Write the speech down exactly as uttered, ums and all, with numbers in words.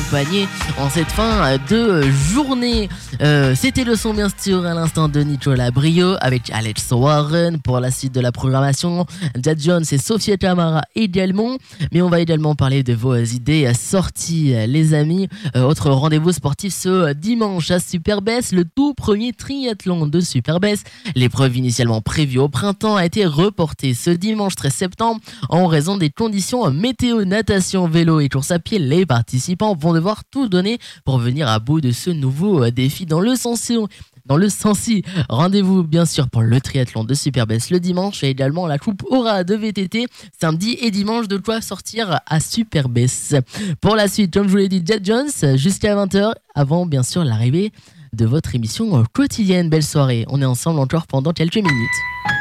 accompagner en cette fin de journée. Euh, c'était le son bien sûr à l'instant de Nicolas Brio avec Alex Warren pour la suite de la programmation. Jad Jones et Sophia Tamara également. Mais on va également parler de vos idées sorties, les amis. Euh, autre rendez-vous sportif ce dimanche à Superbès, le tout premier triathlon de Superbès. L'épreuve initialement prévue au printemps a été reportée ce dimanche treize septembre en raison des conditions météo. Natation, vélo et course à pied, les participants vont devoir tout donner pour venir à bout de ce nouveau défi dans le sens Dans le Sancy, rendez-vous bien sûr pour le triathlon de Superbès le dimanche et également la coupe Aura de V T T samedi et dimanche, de quoi sortir à Superbès. Pour la suite, comme je vous l'ai dit, Jad Jones jusqu'à vingt heures avant bien sûr l'arrivée de votre émission quotidienne. Belle soirée, on est ensemble encore pendant quelques minutes.